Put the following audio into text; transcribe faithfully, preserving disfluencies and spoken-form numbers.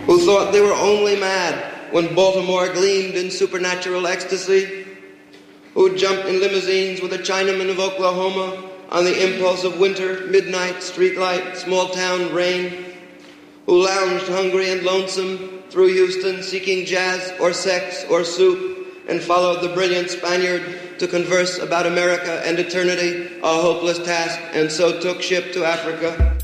who thought they were only mad when Baltimore gleamed in supernatural ecstasy, who jumped in limousines with a Chinaman of Oklahoma on the impulse of winter, midnight, streetlight, small-town rain, who lounged hungry and lonesome through Houston seeking jazz or sex or soup and followed the brilliant Spaniard to converse about America and eternity, a hopeless task, and so took ship to Africa.